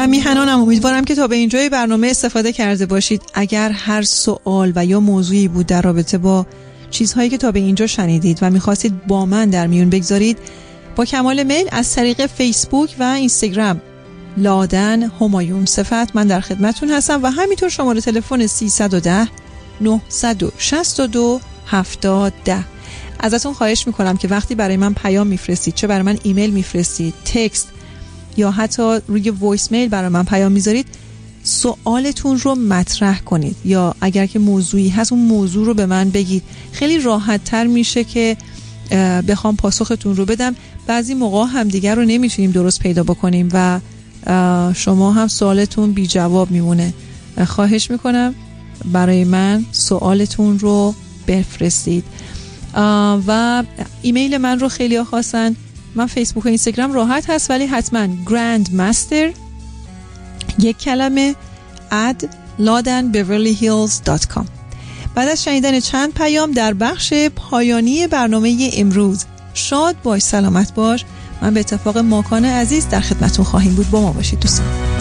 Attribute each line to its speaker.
Speaker 1: میهنانم، امیدوارم که تا به اینجای برنامه استفاده کرده باشید. اگر هر سوال و یا موضوعی بود در رابطه با چیزهایی که تا به اینجا شنیدید و میخواستید با من در میون بگذارید، با کمال میل از طریق فیسبوک و اینستاگرام لادن همایون صفت من در خدمتون هستم و همینطور شماره تلفن 310 962 7010. ازتون خواهش میکنم که وقتی برای من پیام میفرستید، چه برای من ایمیل میفرستید، تکست یا حتی روی وایس میل برای من پیام میذارید، سوالتون رو مطرح کنید یا اگر که موضوعی هست اون موضوع رو به من بگید. خیلی راحت تر میشه که بخوام پاسختون رو بدم. بعضی موقع هم دیگر رو نمیتونیم درست پیدا بکنیم و شما هم سوالتون بی جواب میمونه. خواهش میکنم برای من سوالتون رو بفرستید و ایمیل من رو خیلی ها خواستن. من فیسبوک و اینستاگرام راحت هست، ولی حتما grandmaster یک کلمه @ladanbeverlyhills.com. بعد از شنیدن چند پیام در بخش پایانی برنامه امروز، شاد باش، سلامت باش، من به اتفاق ماکان عزیز در خدمتون خواهیم بود. با ما باشید دوستان.